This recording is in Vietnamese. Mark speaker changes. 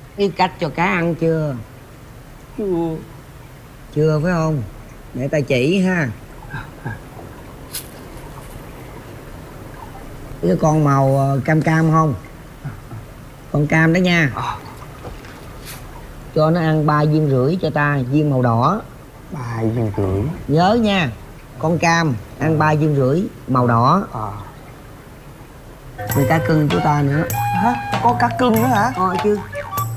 Speaker 1: Biết cách cho cá ăn chưa?
Speaker 2: Chưa.
Speaker 1: Chưa phải không? Để ta chỉ ha. Cái con màu cam cam không? Con cam đó nha. Cho nó ăn 3 viên rưỡi cho ta, viên màu đỏ.
Speaker 2: 3 viên rưỡi.
Speaker 1: Nhớ nha. Con cam ăn 3 viên rưỡi màu đỏ. Con cá cưng của ta nữa.
Speaker 2: Hả? Có cá cưng nữa hả?
Speaker 1: Chứ